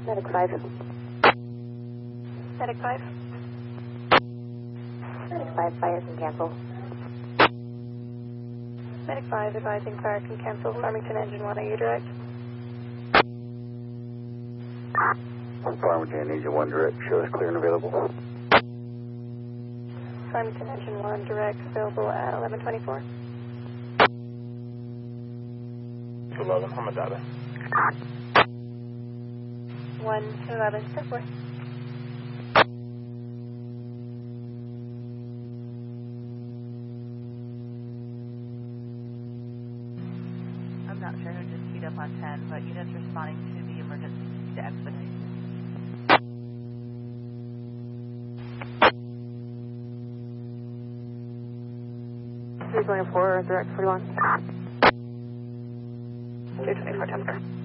Medic 5. Medic 5. Medic 5, fire can cancel. Medic 5 advising fire can cancel. Farmington engine 1, are you direct? Farmington engine 1 direct, show us clear and available. Farmington engine 1 direct, available at 11:24. 11, Hamadada. 1-11, step away. I'm not sure who just keyed up on 10, but units responding to the emergency to expedite. Going 4, direct 41. 224 Tusker.